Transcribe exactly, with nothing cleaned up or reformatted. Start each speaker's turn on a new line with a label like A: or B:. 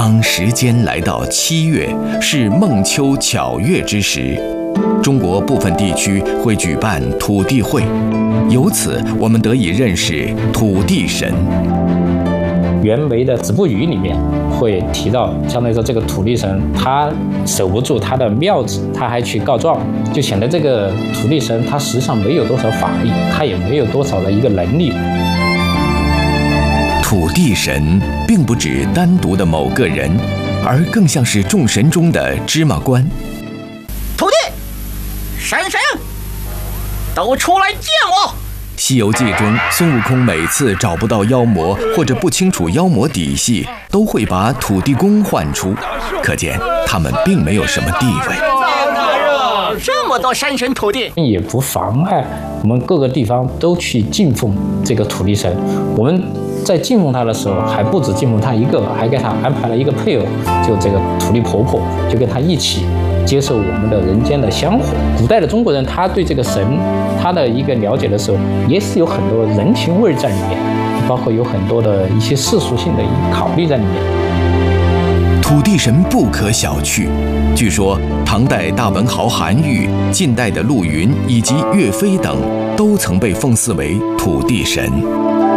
A: 当时间来到七月，是孟秋巧月之时，中国部分地区会举办土地会，由此我们得以认识土地神。
B: 袁枚的《子不语》里面会提到，相当于说这个土地神他守不住他的庙子，他还去告状，就显得这个土地神他实际上没有多少法力，他也没有多少的一个能力。
A: 土地神并不指单独的某个人，而更像是众神中的芝麻官。
C: 土地神神都出来见我！
A: 《西游记》中，孙悟空每次找不到妖魔或者不清楚妖魔底细，都会把土地公唤出，可见他们并没有什么地位。
C: 这么多山神土地，
B: 也不妨碍我们各个地方都去敬奉这个土地神。我们在敬奉他的时候，还不止敬奉他一个，还给他安排了一个配偶，就这个土地婆婆，就跟他一起接受我们的人间的香火。古代的中国人，他对这个神他的一个了解的时候，也是有很多人情味在里面，包括有很多的一些世俗性的考虑在里面。
A: 土地神不可小觑，据说唐代大文豪韩愈、近代的陆云以及岳飞等，都曾被奉祀为土地神。